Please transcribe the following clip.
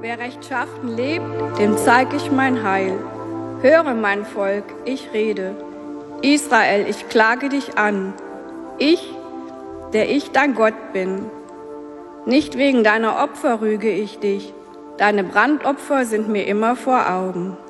Wer rechtschaffen lebt, dem zeig ich mein Heil. Höre, mein Volk, ich rede. Israel, ich klage dich an. Ich, der ich dein Gott bin. Nicht wegen deiner Opfer rüge ich dich. Deine Brandopfer sind mir immer vor Augen.